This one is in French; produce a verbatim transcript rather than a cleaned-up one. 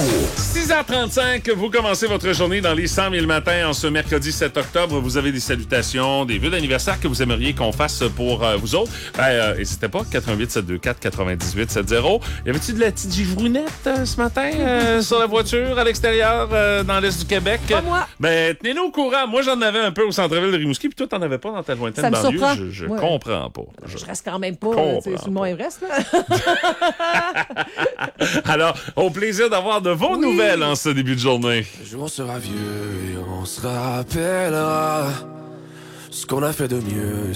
six heures trente-cinq, vous commencez votre journée dans les cent mille matins en ce mercredi sept octobre. Vous avez des salutations, des vœux d'anniversaire que vous aimeriez qu'on fasse pour euh, vous autres. Ben, euh, n'hésitez pas, quatre un huit sept deux quatre quatre-vingt-dix-huit soixante. Y avait-tu de la petite givrounette euh, ce matin euh, sur la voiture à l'extérieur euh, dans l'est du Québec? Pas moi. Ben, tenez-nous au courant. Moi, j'en avais un peu au centre-ville de Rimouski, puis toi, t'en avais pas dans ta lointaine Ça me banlieue. surprend. Je, je Ouais. comprends pas. Je... Je reste quand même pas Comprends euh, tu sais, sur le pas. Mont-Everest. Là. Alors, au plaisir d'avoir de vos Oui. nouvelles en ce début de journée. Un jour on sera vieux et on se rappellera ce qu'on a fait de mieux.